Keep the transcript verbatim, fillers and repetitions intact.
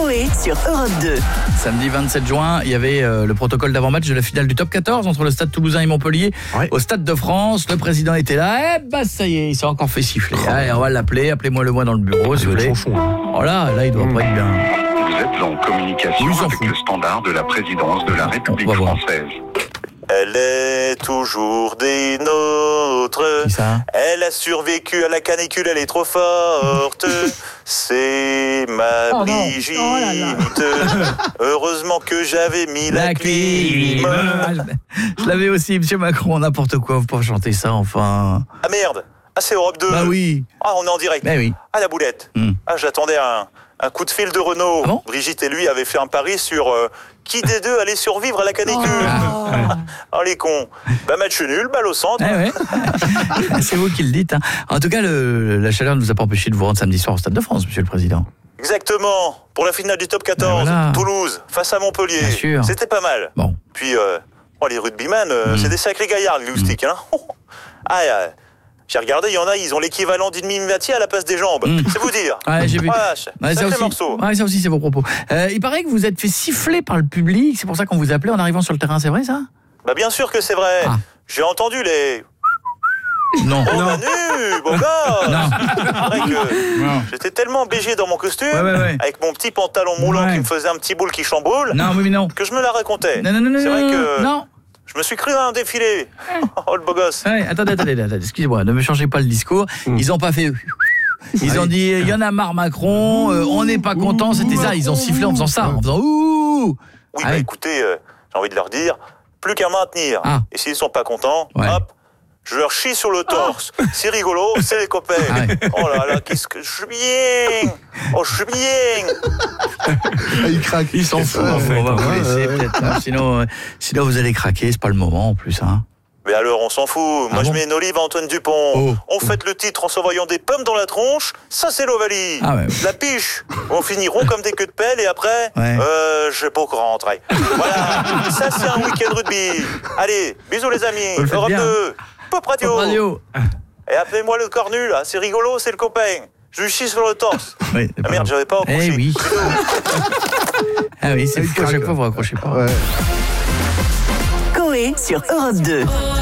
Coé sur Europe deux. Samedi vingt-sept juin, il y avait euh, le protocole d'avant-match de la finale du top quatorze entre le Stade Toulousain et Montpellier. Ouais. Au Stade de France, le président était là. Eh bah ça y est, il s'est encore fait siffler. Oh. Allez, on va l'appeler, appelez-moi le moi dans le bureau, si vous voulez. Oh là, là il doit mmh. pas être bien. Vous êtes en communication oui, avec le standard de la présidence de la République française. Elle est toujours des nôtres. Elle a survécu à la canicule, elle est trop forte. C'est ma oh Brigitte. Oh là là. Heureusement que j'avais mis la, la clim. clim. Je l'avais aussi, monsieur Macron, n'importe quoi, vous pouvez chanter ça, enfin. Ah merde, ah c'est Europe deux. Bah oui. Ah on est en direct. Bah oui. Ah la boulette. Mm. Ah j'attendais un, un coup de fil de Renault. Ah bon? Brigitte et lui avaient fait un pari sur euh, qui des deux allait survivre à la canicule. Oh, oh les cons. Bah match nul, balle au centre. Eh ouais. C'est vous qui le dites. Hein. En tout cas, le, la chaleur ne nous a pas empêché de vous rendre samedi soir au Stade de France, monsieur le Président. Exactement. Pour la finale du top quatorze, ben voilà. Toulouse face à Montpellier. Bien sûr. C'était pas mal. Bon. Puis euh, oh, les rugbyman, euh, mm. c'est des sacrés gaillards, les loustiques. Mm. Hein. Ah, euh, j'ai regardé, il y en a, ils ont l'équivalent d'une mimimatier à la place des jambes. Mm. C'est vous dire. Ouais, j'ai vu. Ouais, ça aussi, morceau. Ouais, ça aussi, c'est vos propos. Euh, il paraît que vous êtes fait siffler par le public. C'est pour ça qu'on vous appelait en arrivant sur le terrain. C'est vrai, ça? Bah bien sûr que c'est vrai. Ah. J'ai entendu les... Non. Oh non. Manu, beau gosse. Non. Que non. J'étais tellement bégé dans mon costume, ouais, ouais, ouais. avec mon petit pantalon moulant ouais. qui me faisait un petit boule qui chamboule, non, oui, mais non. que je me la racontais. Non, non, non, c'est non, vrai que non. Je me suis cru à un défilé. Oh, le beau gosse. Ouais, attendez, attendez, attendez, excusez-moi, ne me changez pas le discours. Ils n'ont pas fait... Ils ont dit, il y en a marre Macron, euh, on n'est pas content, c'était ça. Ils ont sifflé en faisant ça, en faisant ouh. Oui, bah écoutez, euh, j'ai envie de leur dire, plus qu'à maintenir. Ah. Et s'ils sont pas contents, ouais. hop, je leur chie sur le torse. Oh. C'est rigolo, c'est les copains. Ah ouais. Oh là là, qu'est-ce que je suis bien. Oh, je suis bien. Ils craquent. Ils s'en foutent. En fait. On va vous laisser peut-être. Hein. Sinon, euh, sinon, vous allez craquer, c'est pas le moment en plus. Hein. Mais alors, on s'en fout. Moi, ah je bon mets une olive à Antoine Dupont. Oh. On fête le titre en s'envoyant des pommes dans la tronche. Ça, c'est l'Ovalie. Ah ouais. La piche. On finit rond comme des queues de pelle et après, ouais. euh, je sais pas où rentrer. Voilà. Ça, c'est un week-end rugby. Allez, bisous les amis. Europe deux. Pop Radio. Pop Radio. Et appelez-moi le cornu, là. C'est rigolo, c'est le copain. Je lui chie sur le torse. Oui, ah merde, j'avais pas accroché. Eh oui. Ah oui, c'est fou. À chaque fois, vous raccrochez pas. Ouais. Coé sur Europe deux.